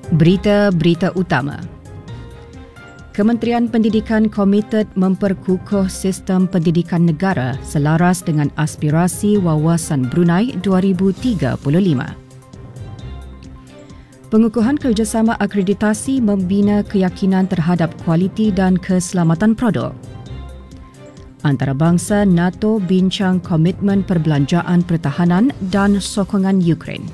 Berita-berita utama. Kementerian Pendidikan komited memperkukuh sistem pendidikan negara selaras dengan aspirasi Wawasan Brunei 2035. Pengukuhan kerjasama akreditasi membina keyakinan terhadap kualiti dan keselamatan produk. Antarabangsa NATO bincang komitmen perbelanjaan pertahanan dan sokongan Ukraine.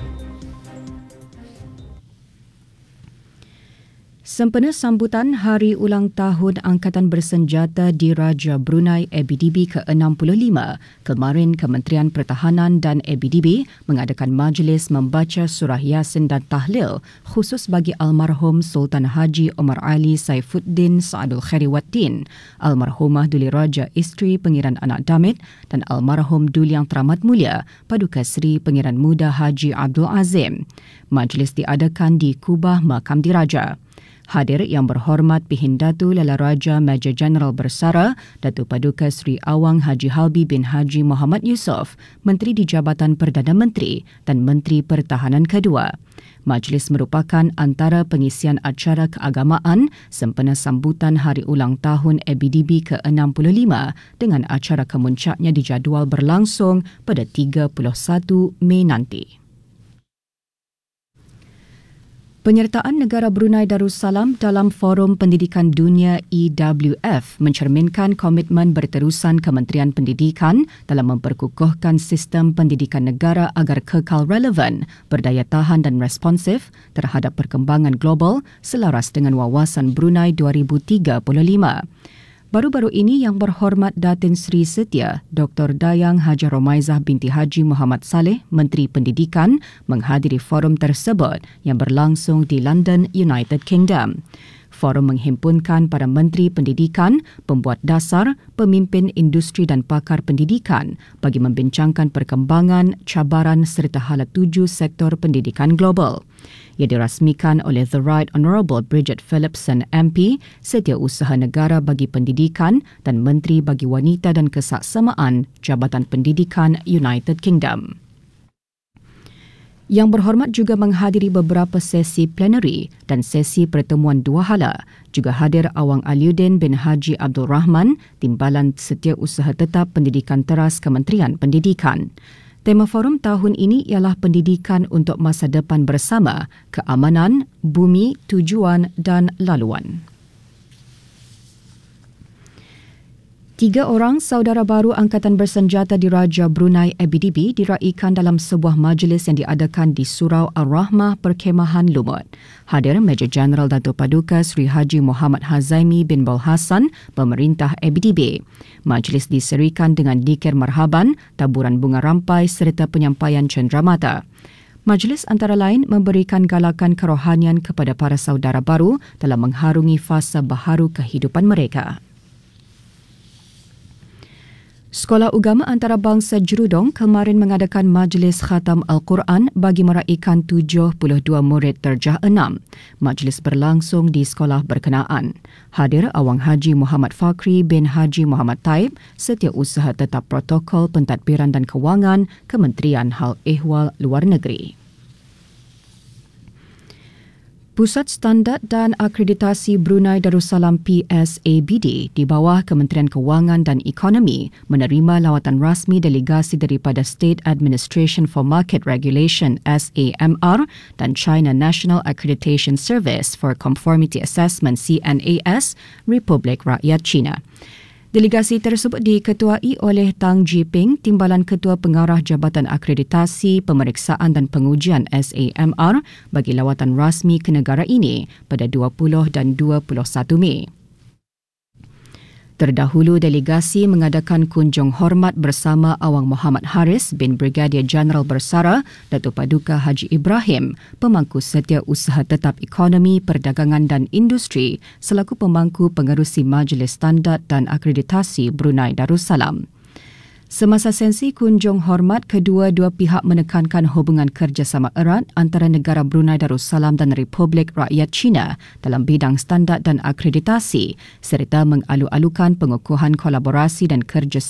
Sempena sambutan Hari Ulang Tahun Angkatan Bersenjata Diraja Brunei ABDB ke-65, kemarin Kementerian Pertahanan dan ABDB mengadakan majlis membaca surah Yasin dan tahlil khusus bagi almarhum Sultan Haji Omar Ali Saifuddin Saadul Khairiwaddin, almarhumah Duli Raja Isteri Pengiran Anak Damit dan almarhum Duli Yang Teramat Mulia Paduka Seri Pengiran Muda Haji Abdul Azim. Majlis diadakan di Kubah Makam Diraja. Hadir yang berhormat Pihindatu Lala Raja Major Jeneral Bersara Datuk Paduka Seri Awang Haji Halbi bin Haji Muhammad Yusof, Menteri di Jabatan Perdana Menteri dan Menteri Pertahanan kedua. Majlis merupakan antara pengisian acara keagamaan sempena sambutan Hari Ulang Tahun ABDB ke-65 dengan acara kemuncaknya dijadual berlangsung pada 31 Mei nanti. Penyertaan negara Brunei Darussalam dalam Forum Pendidikan Dunia EWF mencerminkan komitmen berterusan Kementerian Pendidikan dalam memperkukuhkan sistem pendidikan negara agar kekal relevan, berdaya tahan dan responsif terhadap perkembangan global selaras dengan Wawasan Brunei 2035. Baru-baru ini Yang Berhormat Datin Seri Setia Dr. Dayang Haji Romaizah binti Haji Muhammad Saleh, Menteri Pendidikan, menghadiri forum tersebut yang berlangsung di London, United Kingdom. Forum menghimpunkan para Menteri Pendidikan, pembuat dasar, pemimpin industri dan pakar pendidikan bagi membincangkan perkembangan, cabaran serta hala tuju sektor pendidikan global. Ia dirasmikan oleh The Right Honourable Bridget Phillipson MP, Setiausaha Negara bagi Pendidikan dan Menteri bagi Wanita dan Kesaksamaan Jabatan Pendidikan United Kingdom. Yang Berhormat juga menghadiri beberapa sesi plenary dan sesi pertemuan dua hala. Juga hadir Awang Aliuddin bin Haji Abdul Rahman, Timbalan Setiausaha Tetap Pendidikan Teras Kementerian Pendidikan. Tema forum tahun ini ialah Pendidikan untuk Masa Depan Bersama, Keamanan, Bumi, Tujuan dan Laluan. 3 orang saudara baru Angkatan Bersenjata Diraja Brunei ABDB diraikan dalam sebuah majlis yang diadakan di Surau Ar-Rahmah Perkemahan Lumut. Hadir Major Jeneral Datuk Paduka Seri Haji Muhammad Hazaimi bin Bol Hassan, Pemerintah ABDB. Majlis diserikan dengan dikir marhaban, taburan bunga rampai serta penyampaian cenderamata. Majlis antara lain memberikan galakan kerohanian kepada para saudara baru dalam mengharungi fasa baharu kehidupan mereka. Sekolah Ugama Antarabangsa Jerudong kemarin mengadakan majlis khatam Al-Quran bagi meraikan 72 murid terjah 6. Majlis berlangsung di sekolah berkenaan. Hadir Awang Haji Muhammad Fakri bin Haji Muhammad Taib, Setiausaha Tetap Protokol Pentadbiran dan Kewangan, Kementerian Hal Ehwal Luar Negeri. Pusat Standard dan Akreditasi Brunei Darussalam PSABD di bawah Kementerian Kewangan dan Ekonomi menerima lawatan rasmi delegasi daripada State Administration for Market Regulation SAMR dan China National Accreditation Service for Conformity Assessment CNAS, Republik Rakyat China. Delegasi tersebut diketuai oleh Tang Jiping, Timbalan Ketua Pengarah Jabatan Akreditasi, Pemeriksaan dan Pengujian SAMR bagi lawatan rasmi ke negara ini pada 20 dan 21 Mei. Terdahulu, delegasi mengadakan kunjung hormat bersama Awang Muhammad Haris bin Brigadier Jeneral Bersara, Datuk Paduka Haji Ibrahim, Pemangku Setiausaha Tetap Ekonomi, Perdagangan dan Industri selaku Pemangku Pengerusi Majlis Standard dan Akreditasi Brunei Darussalam. Semasa sesi kunjung hormat, kedua-dua pihak menekankan hubungan kerjasama erat antara negara Brunei Darussalam dan Republik Rakyat China dalam bidang standard dan akreditasi serta mengalu-alukan pengukuhan kolaborasi dan kerjasama